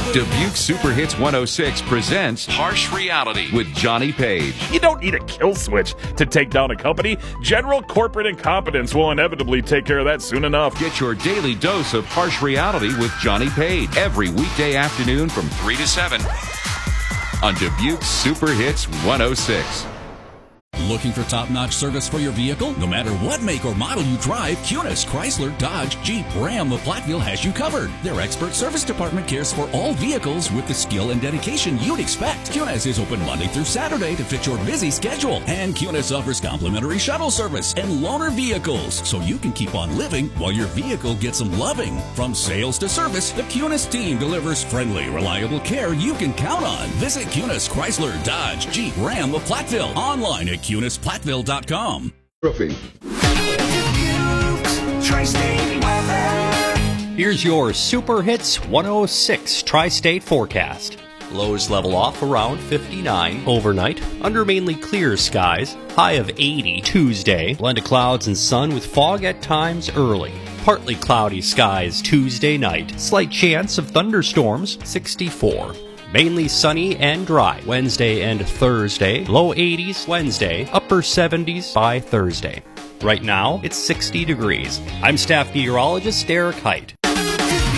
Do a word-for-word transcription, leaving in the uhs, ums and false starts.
Dubuque Super Hits one oh six presents Harsh Reality with Johnny Page. You don't need a kill switch to take down a company. General corporate incompetence will inevitably take care of that soon enough. Get your daily dose of Harsh Reality with Johnny Page every weekday afternoon from three to seven on Dubuque Super Hits one oh six. Looking for top-notch service for your vehicle? No matter what make or model you drive, Kunes, Chrysler, Dodge, Jeep, Ram of Platteville has you covered. Their expert service department cares for all vehicles with the skill and dedication you'd expect. Kunes is open Monday through Saturday to fit your busy schedule. And Kunes offers complimentary shuttle service and loaner vehicles, so you can keep on living while your vehicle gets some loving. From sales to service, the Kunes team delivers friendly, reliable care you can count on. Visit Kunes, Chrysler, Dodge, Jeep, Ram of Platteville online at Kunes Platteville dot com. Roofing. Here's your Super Hits one oh six Tri-State forecast. Lows level off around fifty-nine overnight, under mainly clear skies, high of eighty Tuesday, blend of clouds and sun with fog at times early. Partly cloudy skies Tuesday night, slight chance of thunderstorms, sixty-four. Mainly sunny and dry Wednesday and Thursday, low eighties Wednesday, upper seventies by Thursday. Right now, it's sixty degrees. I'm staff meteorologist Derek Height.